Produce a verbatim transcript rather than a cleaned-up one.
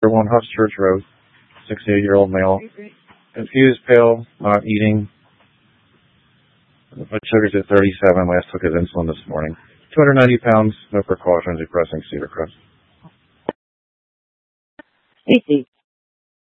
one Huffs Church Road, sixty-eight-year-old male. Confused, pale, not eating. Blood sugar's at thirty-seven. Last took his insulin this morning. two hundred ninety pounds, no precautions, requesting Cedar Crest. Stacy.